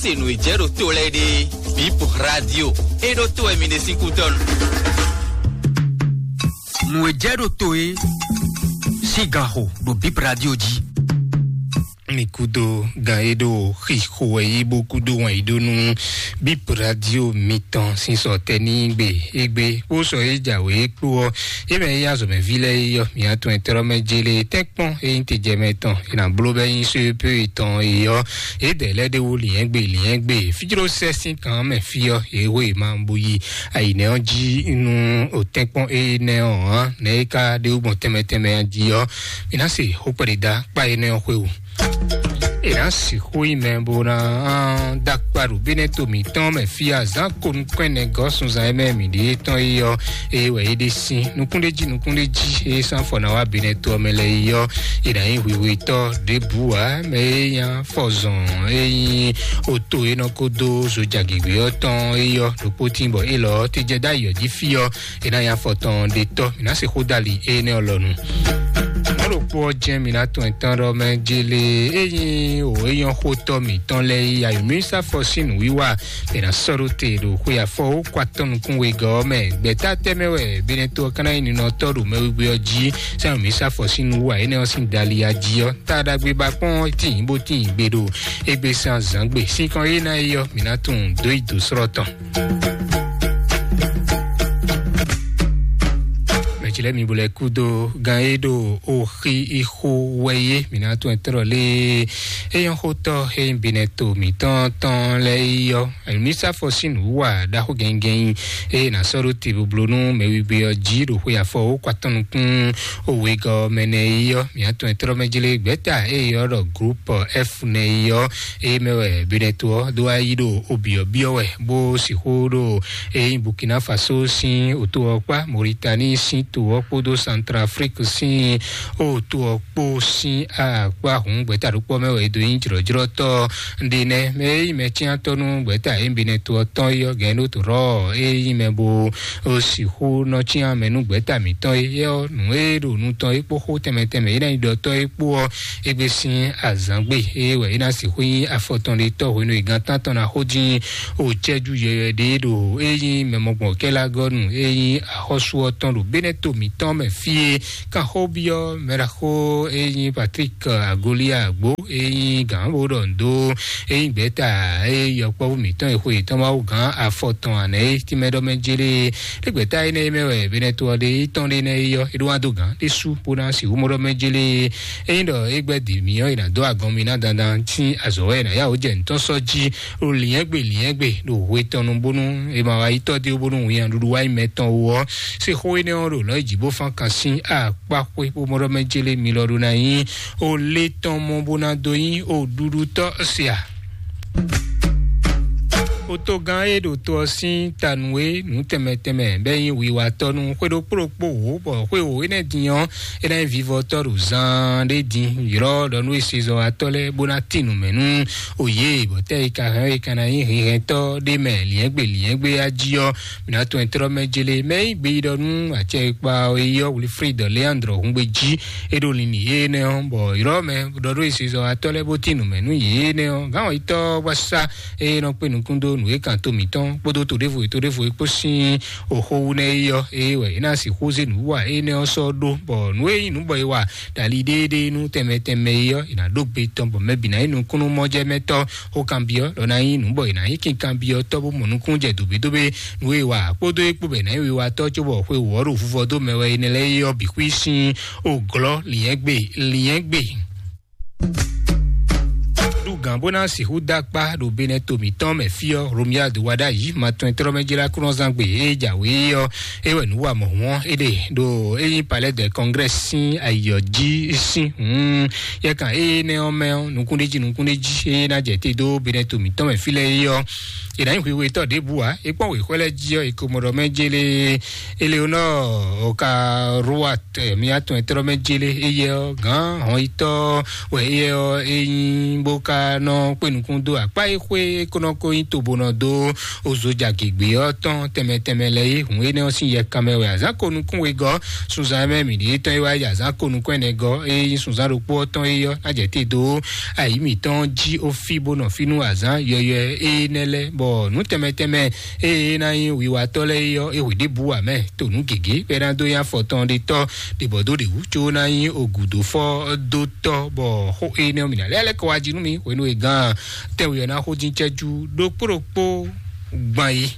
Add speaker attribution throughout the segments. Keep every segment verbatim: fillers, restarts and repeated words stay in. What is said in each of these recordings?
Speaker 1: Se no ijero to le de Bip Radio e do to e mine cinquuton.
Speaker 2: No ijero to e sigaho do Bip Radio ji.
Speaker 3: Nikudo gaedo khiho e bokudo wan idonu Bip Radio mitan sin so teni gbe egbe o so ejawe po e me ya zo me vile yo mi atun etero mejele tekpon e nteje metan ina blobe yin se pe itan e yo e de le de wo liyen gbe liyen gbe fijiro sesin kan me fi yo e we ma mboyi aine onji inu o tekpon e ne on ne ka de ubon temeteme anji yo ina se o perida pa ene o kwewu era si hui membora dakparu beneto mi ton me fia za kon kwene gosun za eme mi de ton iyo e we ede si nukunde ji nukunde ji e san fona wa beneto mele iyo ira yin wiwi to de bua me yan fozon e oto e no kodo so jagigbe oton iyo do potimbo e lo te je da iyo di fio ina yan foton de to ina se hodali e ne olonu po jemi na to entaro menjele eyin o eyan hoto mi ton le ya mi sa fosin wiwa be na sorote do ko ya fo kwaton kun we go me gbe ta temewe bi ne to kana ni no toru me wi oji se mi sa fosin wa ene o sin dali aji o ta da gbe ba pon tin bo tin gbedo egbe san zangbe si kan yi na yo mi na tun do ido sorotan chile mi bole kudo gaedo o ri iho weye mina to entro le e yon hoto e bineto mi ton ton le yo el misa fosin wa da ho gengen e na soro ti blonu me wi be jiro ho ya fo kwaton kun o we go mene yo mi to entro me jile gbeta e yo ro group F ne yo e me we bineto do aido obio bio we bo si horo e Burkina Faso sin o to pa Mauritanie sin Opodo Centrafrique si o tu opo si a kwa hun gbeta rupo mewe do yin jiro jiro to ndine me me ti antonu gbeta embine to ton yo genu to ro e me bo o si hu no ti amenu gbeta mi ton yo nu e ro nu ton epo ho temeteme ina do to epo egbe si azangbe e we ina si hu afoton de to hu no igan tanton na hoji o jeju ye de do e yin me mo gbon kela gonu e yin ahosu oton ro beneto mi ton me fie kan hobio meraho e Patrick Agolia gbo e gan bodondo e gbeta e yopo mi ton e ho itan ma gan afoton ane ti medo menjele le gbeta ine mewe beneto de itan de ne yo iduwa do gan de su pona si umoro menjele e ndo egbe di mi yo ina do agan mi na dandan ti azowe na ya o je nton soji o liyen gbe liyen gbe do we tonu bonu e ma wa ito de bonu yan dudu wa meton wo se ho ine oro lo jibo fan kan sin a pa pe po moro menjele mi lorun na yin o le ton mo bona do yin o dudu to sia oto gan edo to sin tanwe nu teme teme be yin wiwa tonu kwedo propo wo bo kwe o ene diyan ene vivo toru zan de din iro do nu isizo atole bonatinu menu oye bo te ka han e kana yin rin to de me liyen gbe liyen gbe ajiyo mina to entro mejele me gbe do nu ache pa oyo Wilfried Leandro ngbeji edo lini ene on bo iro me do ru isizo atole botinu menu ye ne on gan ito wasa e no pe nu kundo we kan to mi ton podo to devo to devo epo sin oho ne yo e we na si hoze nu wa e ne oso do bo nu e nu boy wa dali dede nu teme teme yo ina do be ton bo me bi na inu kunu moje meto o kan bio lo na inu boy na yin kan bio to bo mo nu kun je do be do be nu e wa podo epo be na we wa to jo bo we wo ru fufo do me we ni le yo bi kwisin o glo liyen gbe liyen gbe gambona si hudakpa do beneto mi ton me fio romia de wada yi ma ton tro mejira kuron zangbe e jawe yo e we nu wa mo won ede do e palais de congrès sin ayoji sin hmm ye kan e ne o me nu kundeji nu kundeji e na jete do beneto mi ton me file yo e na yin we to de bua e pon we kwele ji yo e ko mo mejele Eleonor o ka ruat mi aton tro mejele e yo gan hon ito we yo e boka wa no penukundo apa ekwe konoko intobono do ozoja gigbe otan temetemele yi hunwe ne osin ye kamewe azan konukun we go sunza me mi ni tan wa ya azan konukun ne go e sunza ro po otan e yo ajete do ayi mi tan ji ofibo no finu azan yoyo e nele bo nu temeteme e na yin wi wa tole yo e wi de buwa me to nu gege perando ya foton de to de bodo de ucho na yin ogudo fo do to bo ho e ne mi na lele ko ajinu mi we no e gan te we na ho jin cheju do poropo gban yi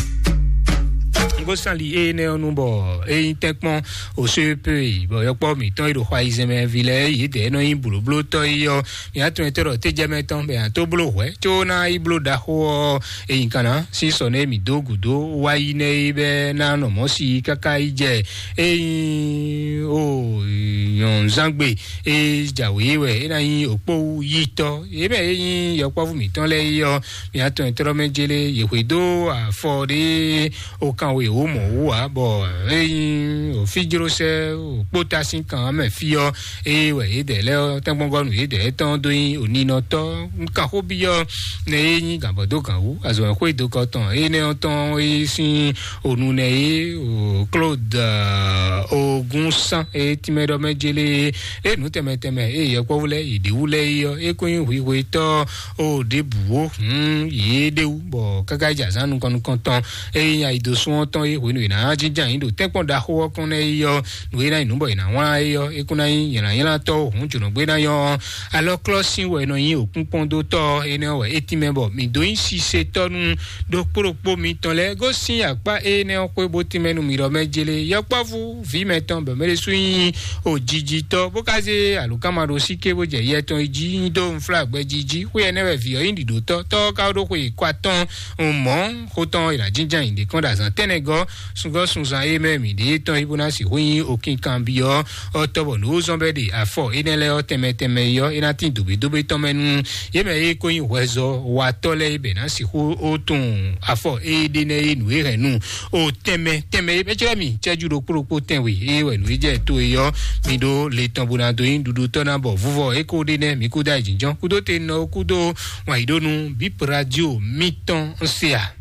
Speaker 3: Gosali e ne onumbo e intekmon o sepe bo yopo mi ton iro kwa izeme vile yi de no yin bulu bulu to yo mi atun etero te jeme ton be to bulu we cho na i bulu da ho e inkana si sone mi dogudo wa ine ibe na no mo si kaka ije e o yon zangbe e jawe we na yin opo yito e be yin yopo fu mi ton le yo mi atun etero mejele yewedo afo de o kan we o mo wa bo eyin o fijiro se o potassium kan me fi o e we e de le tan gbongbon nu e de tan do yin oni no to nkan ho bi yo ne eyin gabo do kan wu azo ko do ko tan e ne tan e sin onu ne e o Claude Ogunsan e timedo mejele e nu temeteme e ye ko wule ide wule yo e ko yin wi wi to o de buwo hm ye de bo kaka ja sanu kan kan tan e ya idosun ton e we no na jinjan yin do tekpon da ho kon ne yo we na inu bo ina wa yo e kun na yin yin yin la to hun juno gbe na yo alo closing we no yin okun pon do to e ne we eighty member mi do yin si se tonu do poropo mi ton le go sin apa e ne o pe bo ti menu mi ro mejele yo pa fu vi meton be mere su yin o jiji to bo ka se alukamaro sike bo je ye ton ji do flag gbe jiji we ne we vi yo yin di do to to ka do ko kwa ton o mo ko ton ila jinjan yin de kon da san tenego sungo sunza e me mi de ton ibuna si yin okin kan bi yo o to bo no zombe de afo enele o temeteme yo ina tin dubi dubi to menu ye me e ko yin wezo wa tole ibe na si ho o tun afo e de ne inu e renu o teme teme e jere mi cheju do poropo tenwe e we nu je to yo mi do le ton bona do yin dudu to na bo vuvo e ko de ne mi ku da jinjan ku do te no ku do wa idonu Bip Radio miton sia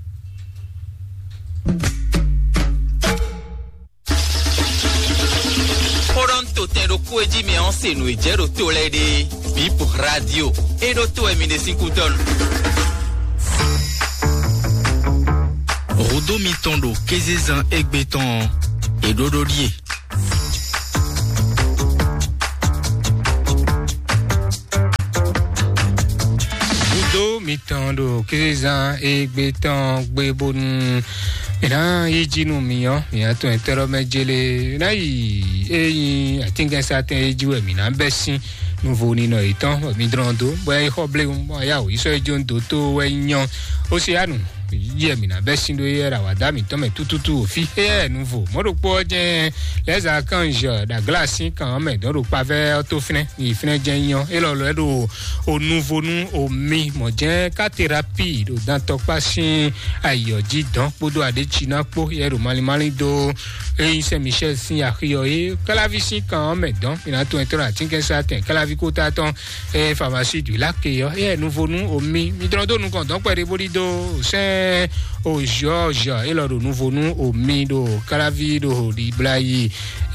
Speaker 1: Poronto tendo kueji me onse no ijero to lady Bip Radio e do to emine cinco ton Rodo mitondo kezezan egbeton e dodolie
Speaker 3: Rodo mitondo kezezan egbeton gbebonu ina yijinu mi yo mi ato entero mejele na yi eyin atinga satin ejiwe mi na besin nouveau ni no itan mi drondo boy hoble mo ya o iso ejondo to we yan o se anu ye mi na besin do yera wa da mi to me tututu fi e nouveau mo ro po je les archanges da glace kan me do ro pa ve to fine ni fine je yan e lo lo do o nouveau nu o mi mo je ka thérapie do dan to pasin ayo jidan podo ade china po yero mali mali do e Saint Michel sin akio e clavicin kan me don ina to entera tinke satin clavico taton e pharmacie du lac yo e nouveau nu o mi mi drondo nu kan don pere borido se o George e lo nouveau nu o mi do clavido di blai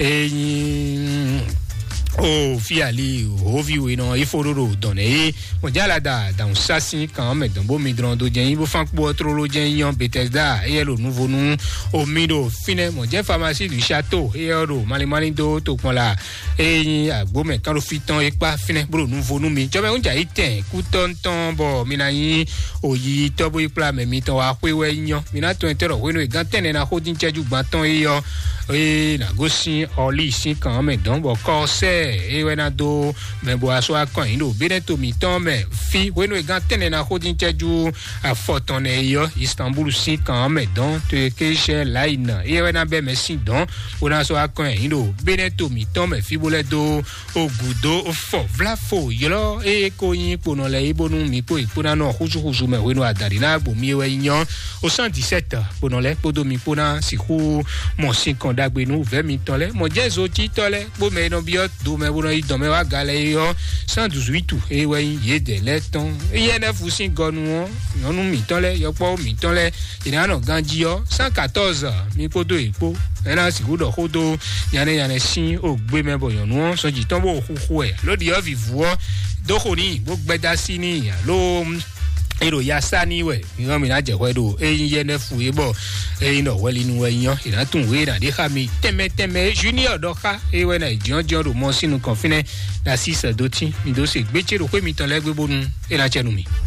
Speaker 3: e o fiali o viwe no ifororo donne mo jala da da un sasin kan me don bo mi drondo jen bo fan po trolo jen yan Bethesda e lo nouveau nu o mi do fine mo je pharmacie du château e ro mali mali do to pon la e agbo me kan lo fitan e pa fine bro nouveau nu mi jo me unja iten ku ton ton bo mi na yin oyi to bo ipla me mi ton wa pe we yan mi na to entero we no e gan tene na hodin cheju gban ton e yo e na gosin oli sin kan me don bo ko se e wena do me bo aso akan yin do bere to mi ton me fi we no e gan tene na hodin cheju a foton e yo Istanbul sin kan me don to ke she line e wena be me sin don o na so akan yin do bere to mi ton me fi bole do ogudo fo vla fo yo e ko yin po no le ibonu mi po ipona no huju huju me we no adari na gbo mi we yan o cent dix-sept po no le po do mi po na si hu mo sin kan dagbe nu ve mi tole mo jezo ti tole bo me no biot do me bo no i do me wa gale yo cent dix-huit e we ye de le ton ye ne fusin gonu won nu mi tole yo po mi tole ina no ganji yo cent quatorze mi ko do epo ena si go do hodo yane yane sin o gbe me bo yo nu so ji ton bo huhu e lo di o vivu o do khoni bo gbeda si ni lo ero ya sani we yan mi na je wedo eyin ye ne fu ebo eyin no weli nu eyan ina tun we na de ha mi teme teme junior do ka e we na jon jon ro mo sinu confine la six do tin mi do se gbeche ro pe mi tan legbe bonu e la chenu mi